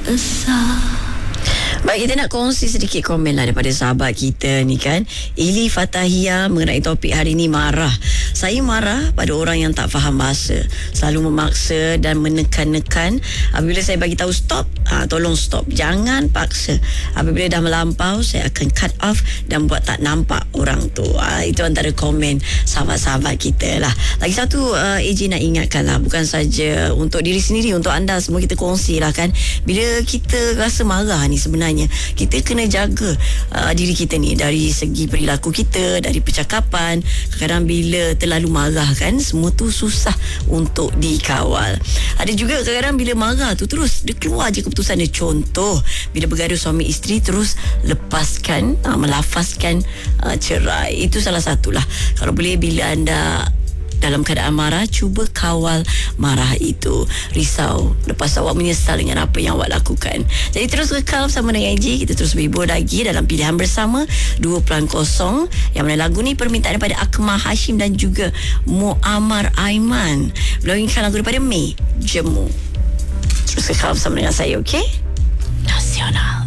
resah. Baik, kita nak kongsi sedikit komen lah daripada sahabat kita ni kan. Ili Fatahia mengenai topik hari ni, marah. Saya marah pada orang yang tak faham bahasa, selalu memaksa dan menekan-nekan. Apabila saya bagi tahu stop, tolong stop, jangan paksa. Apabila dah melampau, saya akan cut off dan buat tak nampak orang tu. Itu antara komen sahabat-sahabat kita lah. Lagi satu, AJ nak ingatkan lah, bukan saja untuk diri sendiri, untuk anda semua kita kongsi lah kan. Bila kita rasa marah ni, sebenarnya kita kena jaga diri kita ni dari segi perilaku kita, dari percakapan. Kadang-kadang bila terlalu marah kan, semua tu susah untuk dikawal. Ada juga kadang-kadang bila marah tu terus dia keluar je keputusan dia. Contoh, bila bergaduh suami isteri terus lepaskan, melafazkan cerai. Itu salah satulah. Kalau boleh, bila anda dalam keadaan marah, cuba kawal marah itu. Risau, lepas awak menyesal dengan apa yang awak lakukan. Jadi terus kekal bersama dengan AJ. Kita terus berhibur lagi dalam Pilihan Bersama 2.0. Yang mana lagu ni permintaan daripada Akmal Hashim dan juga Muammar Aiman. Melawingkan lagu daripada Mei, Jemu. Terus kekal bersama dengan saya, okey? Nasional.